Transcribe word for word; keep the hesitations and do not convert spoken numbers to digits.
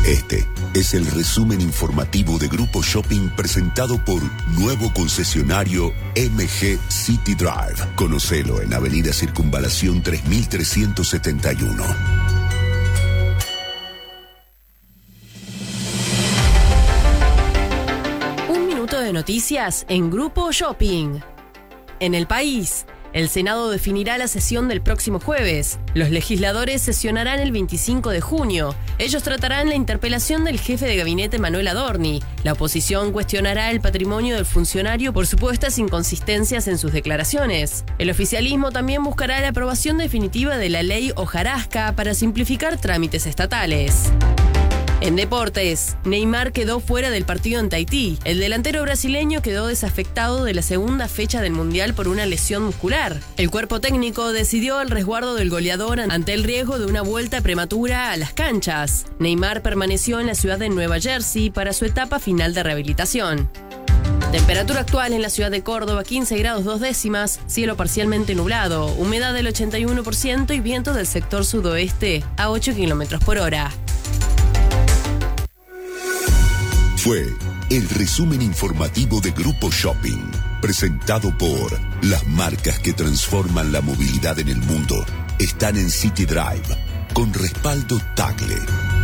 Este es el resumen informativo de Grupo Shopping presentado por nuevo concesionario M G City Drive. Conocelo en Avenida Circunvalación tres mil trescientos setenta y uno. Un minuto de noticias en Grupo Shopping. En el país, el Senado definirá la sesión del próximo jueves. Los legisladores sesionarán el veinticinco de junio. Ellos tratarán la interpelación del jefe de gabinete Manuel Adorni. La oposición cuestionará el patrimonio del funcionario por supuestas inconsistencias en sus declaraciones. El oficialismo también buscará la aprobación definitiva de la ley hojarasca para simplificar trámites estatales. En deportes, Neymar quedó fuera del partido en Tahití. El delantero brasileño quedó desafectado de la segunda fecha del Mundial por una lesión muscular. El cuerpo técnico decidió el resguardo del goleador ante el riesgo de una vuelta prematura a las canchas. Neymar permaneció en la ciudad de Nueva Jersey para su etapa final de rehabilitación. Temperatura actual en la ciudad de Córdoba, quince grados dos décimas, cielo parcialmente nublado, humedad del ochenta y uno por ciento y viento del sector sudoeste a ocho kilómetros por hora. Fue el resumen informativo de Grupo Shopping, presentado por las marcas que transforman la movilidad en el mundo. Están en City Drive, con respaldo Tagle.